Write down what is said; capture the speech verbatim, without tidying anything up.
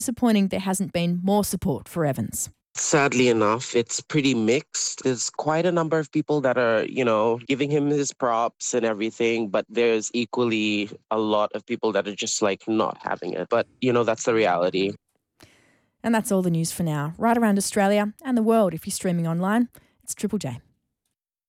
disappointing there hasn't been more support for Evans. Sadly enough, it's pretty mixed. There's quite a number of people that are, you know, giving him his props and everything, but there's equally a lot of people that are just like not having it. But, you know, that's the reality. And that's all the news for now. Right around Australia and the world, if you're streaming online, it's Triple J.